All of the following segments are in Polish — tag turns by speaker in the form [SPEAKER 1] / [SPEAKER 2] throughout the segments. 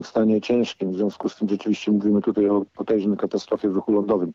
[SPEAKER 1] w stanie ciężkim. W związku z tym rzeczywiście mówimy tutaj o potężnej katastrofie w ruchu lądowym.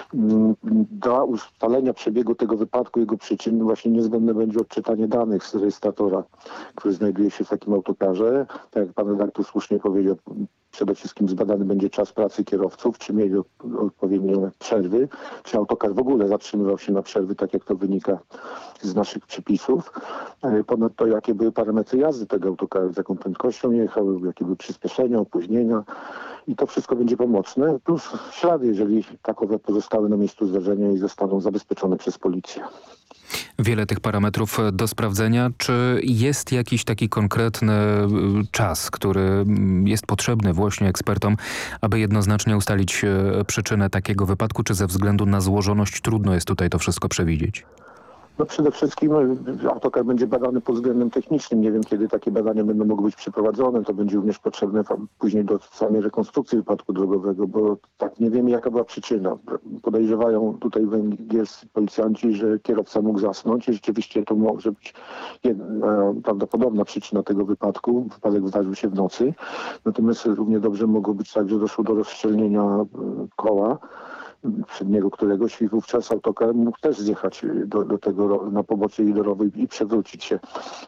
[SPEAKER 1] Do ustalenia przebiegu tego wypadku, jego przyczyn właśnie niezbędne będzie odczytanie danych z rejestratora, który znajduje się w takim autokarze. Tak jak pan redaktor słusznie powiedział, przede wszystkim zbadany będzie czas pracy kierowców, czy mieli odpowiednie przerwy, czy autokar w ogóle zatrzymywał się na przerwy, tak jak to wynika z naszych przepisów. Ponadto jakie były parametry jazdy tego autokaru, z jaką prędkością jechał, jakie były przyspieszenia, opóźnienia. I to wszystko będzie pomocne, plus ślady, jeżeli takowe pozostały na miejscu zdarzenia i zostaną zabezpieczone przez policję.
[SPEAKER 2] Wiele tych parametrów do sprawdzenia. Czy jest jakiś taki konkretny czas, który jest potrzebny właśnie ekspertom, aby jednoznacznie ustalić przyczynę takiego wypadku, czy ze względu na złożoność trudno jest tutaj to wszystko przewidzieć?
[SPEAKER 1] No przede wszystkim autokar będzie badany pod względem technicznym. Nie wiem, kiedy takie badania będą mogły być przeprowadzone. To będzie również potrzebne później do samej rekonstrukcji wypadku drogowego, bo tak nie wiemy, jaka była przyczyna. Podejrzewają tutaj węgierscy policjanci, że kierowca mógł zasnąć i rzeczywiście to może być prawdopodobna przyczyna tego wypadku. Wypadek zdarzył się w nocy. Natomiast równie dobrze mogło być tak, że doszło do rozszczelnienia koła przedniego któregoś i wówczas autokar mógł też zjechać do tego na pobocze lidorowe i przewrócić się.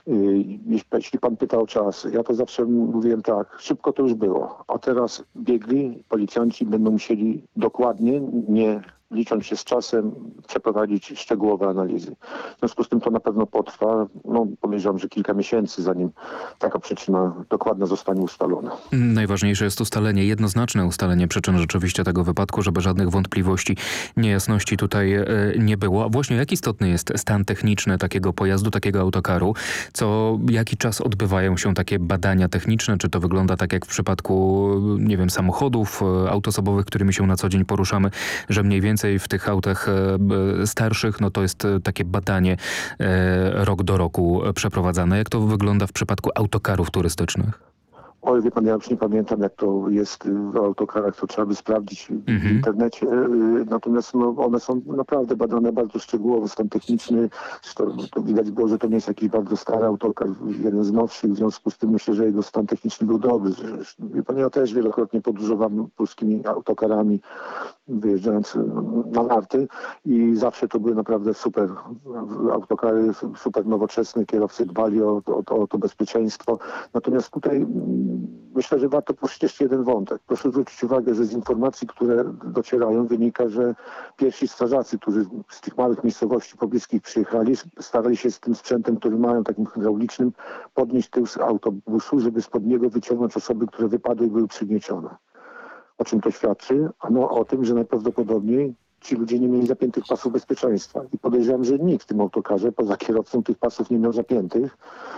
[SPEAKER 1] Jeśli pan pyta o czas, ja to zawsze mówiłem tak, szybko to już było, a teraz biegli policjanci będą musieli dokładnie, nie licząc się z czasem, przeprowadzić szczegółowe analizy. W związku z tym to na pewno potrwa, podejrzewam, że kilka miesięcy, zanim taka przyczyna dokładna zostanie ustalona.
[SPEAKER 2] Najważniejsze jest ustalenie, jednoznaczne ustalenie przyczyn rzeczywiście tego wypadku, żeby żadnych wątpliwości, niejasności tutaj nie było. A właśnie jak istotny jest stan techniczny takiego pojazdu, takiego autokaru? Jaki czas odbywają się takie badania techniczne? Czy to wygląda tak jak w przypadku, nie wiem, samochodów, aut osobowych, którymi się na co dzień poruszamy, że mniej więcej w tych autach starszych, to jest takie badanie rok do roku przeprowadzane. Jak to wygląda w przypadku autokarów turystycznych?
[SPEAKER 1] Oj, wie pan, ja już nie pamiętam, jak to jest w autokarach, to trzeba by sprawdzić w internecie. Natomiast one są naprawdę badane bardzo szczegółowo, stan techniczny. To widać było, że to nie jest jakiś bardzo stary autokar, jeden z nowszych, w związku z tym myślę, że jego stan techniczny był dobry. Wie pan, ja też wielokrotnie podróżowałem polskimi autokarami, wyjeżdżając na narty i zawsze to były naprawdę super autokary, super nowoczesne, kierowcy dbali o to bezpieczeństwo. Natomiast tutaj myślę, że warto poruszyć jeszcze jeden wątek. Proszę zwrócić uwagę, że z informacji, które docierają, wynika, że pierwsi strażacy, którzy z tych małych miejscowości pobliskich przyjechali, starali się z tym sprzętem, który mają, takim hydraulicznym, podnieść tył z autobusu, żeby spod niego wyciągnąć osoby, które wypadły i były przygniecione. O czym to świadczy? Ano o tym, że najprawdopodobniej ci ludzie nie mieli zapiętych pasów bezpieczeństwa. I podejrzewam, że nikt w tym autokarze, poza kierowcą, tych pasów nie miał zapiętych.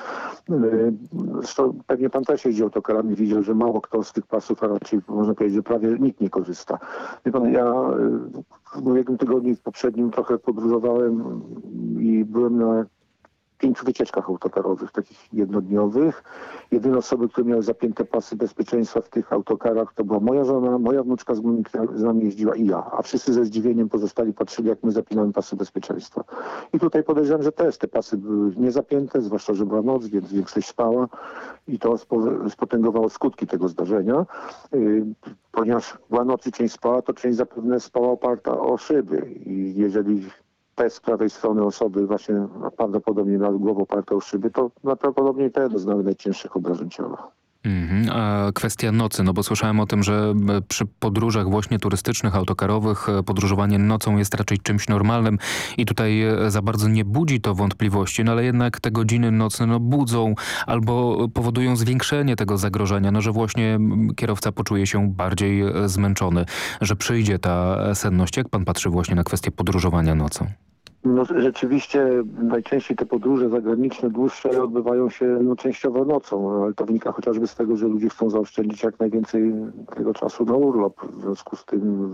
[SPEAKER 1] Zresztą pewnie pan też jeździł autokarami, widział, że mało kto z tych pasów, a raczej można powiedzieć, że prawie nikt nie korzysta. Wie pan, ja w ubiegłym tygodniu w poprzednim trochę podróżowałem i byłem na 5 wycieczkach autokarowych, takich jednodniowych. Jedyne osoby, które miały zapięte pasy bezpieczeństwa w tych autokarach, to była moja żona, moja wnuczka z nami jeździła i ja. A wszyscy ze zdziwieniem pozostali patrzyli, jak my zapinamy pasy bezpieczeństwa. I tutaj podejrzewam, że też te pasy były niezapięte, zwłaszcza, że była noc, więc większość spała i to spotęgowało skutki tego zdarzenia. Ponieważ była noc i część spała, to część zapewne spała oparta o szyby. I jeżeli te z prawej strony osoby właśnie prawdopodobnie miały głowę opartą o szyby, to prawdopodobnie te doznały najcięższych obrażeń ciała.
[SPEAKER 2] A kwestia nocy, bo słyszałem o tym, że przy podróżach właśnie turystycznych, autokarowych, podróżowanie nocą jest raczej czymś normalnym i tutaj za bardzo nie budzi to wątpliwości, ale jednak te godziny nocne budzą albo powodują zwiększenie tego zagrożenia, że właśnie kierowca poczuje się bardziej zmęczony, że przyjdzie ta senność. Jak pan patrzy właśnie na kwestię podróżowania nocą?
[SPEAKER 1] Rzeczywiście najczęściej te podróże zagraniczne, dłuższe odbywają się częściowo nocą, ale to wynika chociażby z tego, że ludzie chcą zaoszczędzić jak najwięcej tego czasu na urlop. W związku z tym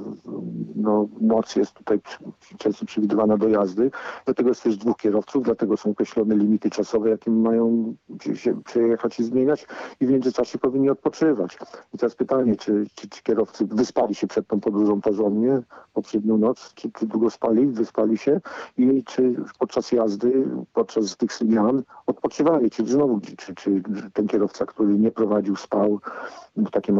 [SPEAKER 1] noc jest tutaj często przewidywana do jazdy. Dlatego jest też 2 kierowców, dlatego są określone limity czasowe, jakie mają przejechać i zmieniać i w międzyczasie powinni odpoczywać. I teraz pytanie, czy kierowcy wyspali się przed tą podróżą porządnie poprzednią noc, czy długo spali, wyspali się i czy podczas jazdy, podczas tych zmian odpoczywali, czy znowu, czy ten kierowca, który nie prowadził, spał, bo takie